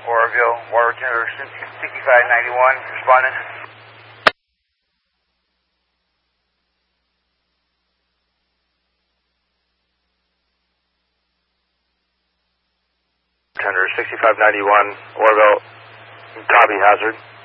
Oroville, water tender 6591, responding. Tender 6591, Oroville, copy hazard.